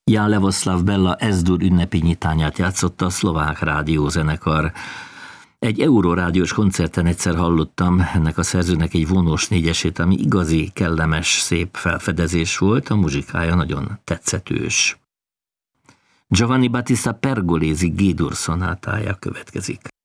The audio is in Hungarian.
Jan Levoslav Bella Ez-dur ünnepi nyitányát játszotta a szlovák rádiózenekar. Egy Eurorádiós koncerten egyszer hallottam ennek a szerzőnek egy vonós négyesét, ami igazi, kellemes, szép felfedezés volt, a muzsikája nagyon tetszetős. Giovanni Battista Pergolesi G-dur szonátája következik.